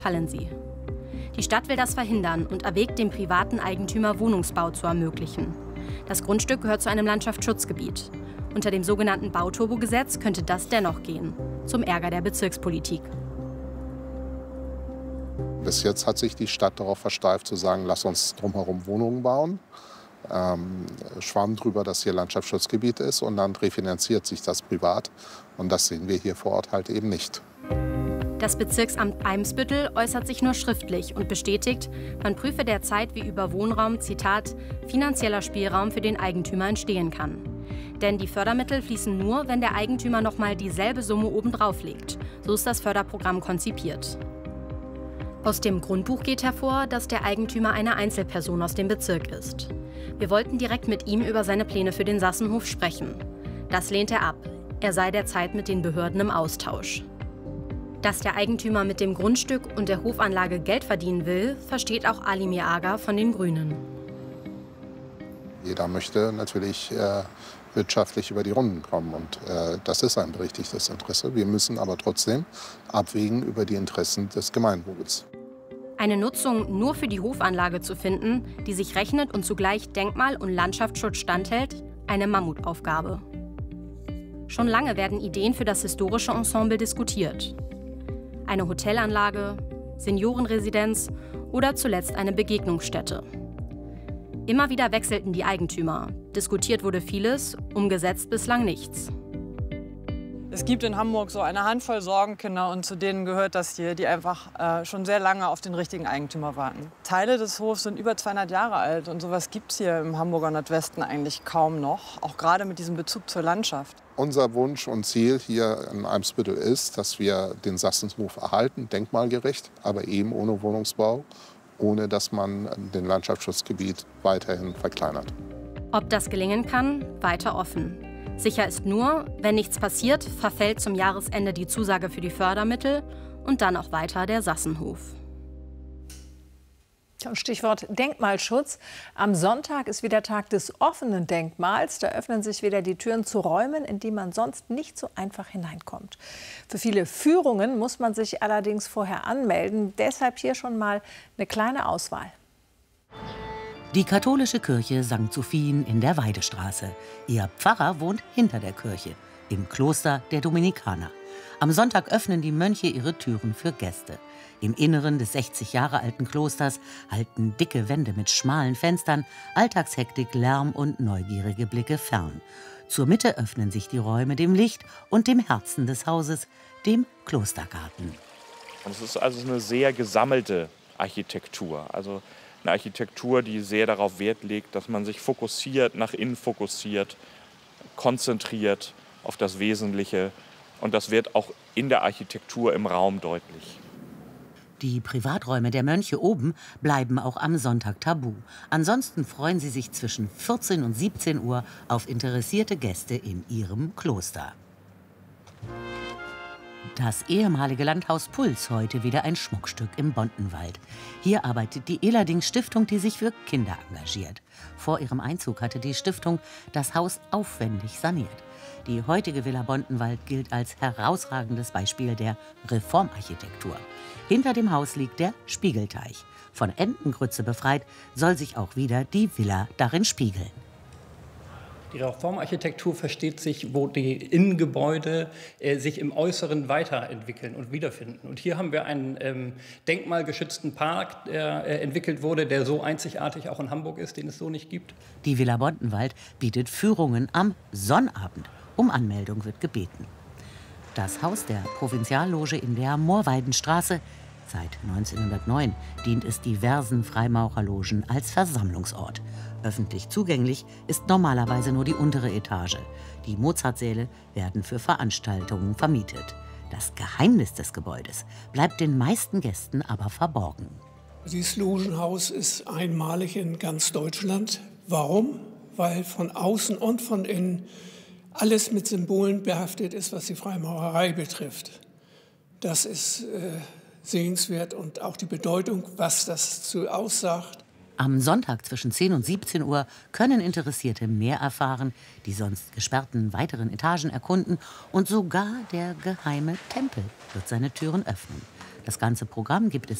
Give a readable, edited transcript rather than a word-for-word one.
fallen sie. Die Stadt will das verhindern und erwägt, dem privaten Eigentümer Wohnungsbau zu ermöglichen. Das Grundstück gehört zu einem Landschaftsschutzgebiet. Unter dem sogenannten Bauturbo-Gesetz könnte das dennoch gehen, zum Ärger der Bezirkspolitik. Bis jetzt hat sich die Stadt darauf versteift zu sagen, lass uns drumherum Wohnungen bauen. Schwamm drüber, dass hier Landschaftsschutzgebiet ist, und dann refinanziert sich das privat. Und das sehen wir hier vor Ort halt eben nicht. Das Bezirksamt Eimsbüttel äußert sich nur schriftlich und bestätigt, man prüfe derzeit, wie über Wohnraum, Zitat, finanzieller Spielraum für den Eigentümer entstehen kann. Denn die Fördermittel fließen nur, wenn der Eigentümer nochmal dieselbe Summe obendrauf legt. So ist das Förderprogramm konzipiert. Aus dem Grundbuch geht hervor, dass der Eigentümer eine Einzelperson aus dem Bezirk ist. Wir wollten direkt mit ihm über seine Pläne für den Sassenhof sprechen. Das lehnt er ab. Er sei derzeit mit den Behörden im Austausch. Dass der Eigentümer mit dem Grundstück und der Hofanlage Geld verdienen will, versteht auch Alimir Aga von den Grünen. Jeder möchte natürlich wirtschaftlich über die Runden kommen, und das ist ein berechtigtes Interesse. Wir müssen aber trotzdem abwägen über die Interessen des Gemeinwohls. Eine Nutzung nur für die Hofanlage zu finden, die sich rechnet und zugleich Denkmal- und Landschaftsschutz standhält, eine Mammutaufgabe. Schon lange werden Ideen für das historische Ensemble diskutiert. Eine Hotelanlage, Seniorenresidenz oder zuletzt eine Begegnungsstätte. Immer wieder wechselten die Eigentümer. Diskutiert wurde vieles, umgesetzt bislang nichts. Es gibt in Hamburg so eine Handvoll Sorgenkinder, und zu denen gehört das hier, die einfach schon sehr lange auf den richtigen Eigentümer warten. Teile des Hofs sind über 200 Jahre alt, und sowas gibt es hier im Hamburger Nordwesten eigentlich kaum noch, auch gerade mit diesem Bezug zur Landschaft. Unser Wunsch und Ziel hier in Eimsbüttel ist, dass wir den Sassenhof erhalten, denkmalgerecht, aber eben ohne Wohnungsbau, ohne dass man den Landschaftsschutzgebiet weiterhin verkleinert. Ob das gelingen kann, weiter offen. Sicher ist nur, wenn nichts passiert, verfällt zum Jahresende die Zusage für die Fördermittel und dann auch weiter der Sassenhof. Stichwort Denkmalschutz. Am Sonntag ist wieder Tag des offenen Denkmals. Da öffnen sich wieder die Türen zu Räumen, in die man sonst nicht so einfach hineinkommt. Für viele Führungen muss man sich allerdings vorher anmelden. Deshalb hier schon mal eine kleine Auswahl. Die katholische Kirche St. Sophien in der Weidestraße. Ihr Pfarrer wohnt hinter der Kirche, im Kloster der Dominikaner. Am Sonntag öffnen die Mönche ihre Türen für Gäste. Im Inneren des 60 Jahre alten Klosters halten dicke Wände mit schmalen Fenstern Alltagshektik, Lärm und neugierige Blicke fern. Zur Mitte öffnen sich die Räume dem Licht und dem Herzen des Hauses, dem Klostergarten. Es ist also eine sehr gesammelte Architektur. Also eine Architektur, die sehr darauf Wert legt, dass man sich fokussiert, nach innen fokussiert, konzentriert auf das Wesentliche. Und das wird auch in der Architektur im Raum deutlich. Die Privaträume der Mönche oben bleiben auch am Sonntag tabu. Ansonsten freuen sie sich zwischen 14 und 17 Uhr auf interessierte Gäste in ihrem Kloster. Das ehemalige Landhaus Puls, heute wieder ein Schmuckstück im Bontenwald. Hier arbeitet die Ehlerdings Stiftung, die sich für Kinder engagiert. Vor ihrem Einzug hatte die Stiftung das Haus aufwendig saniert. Die heutige Villa Bontenwald gilt als herausragendes Beispiel der Reformarchitektur. Hinter dem Haus liegt der Spiegelteich. Von Entengrütze befreit soll sich auch wieder die Villa darin spiegeln. Die Reformarchitektur versteht sich, wo die Innengebäude sich im Äußeren weiterentwickeln und wiederfinden. Und hier haben wir einen denkmalgeschützten Park, der entwickelt wurde, der so einzigartig auch in Hamburg ist, den es so nicht gibt. Die Villa Bontenwald bietet Führungen am Sonnabend. Um Anmeldung wird gebeten. Das Haus der Provinzialloge in der Moorweidenstraße. Seit 1909 dient es diversen Freimaurerlogen als Versammlungsort. Öffentlich zugänglich ist normalerweise nur die untere Etage. Die Mozartsäle werden für Veranstaltungen vermietet. Das Geheimnis des Gebäudes bleibt den meisten Gästen aber verborgen. Dieses Logenhaus ist einmalig in ganz Deutschland. Warum? Weil von außen und von innen alles mit Symbolen behaftet ist, was die Freimaurerei betrifft. Das ist sehenswert, und auch die Bedeutung, was das zu aussagt. Am Sonntag zwischen 10 und 17 Uhr können Interessierte mehr erfahren, die sonst gesperrten weiteren Etagen erkunden, und sogar der geheime Tempel wird seine Türen öffnen. Das ganze Programm gibt es